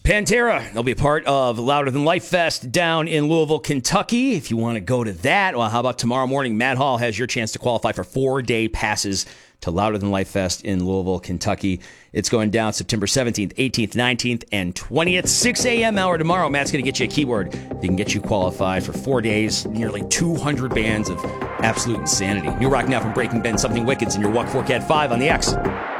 Pantera, they'll be a part of Louder Than Life Fest down in Louisville, Kentucky. If you want to go to that, well, how about tomorrow morning? Matt Hall has your chance to qualify for 4-day passes to Louder Than Life Fest in Louisville, Kentucky. It's going down September 17th, 18th, 19th, and 20th, 6 a.m. hour tomorrow. Matt's going to get you a keyword that can get you qualified for 4 days, nearly 200 bands of absolute insanity. New rock now from Breaking Ben, Something Wicked's in your Walk Fork at 5 on the X.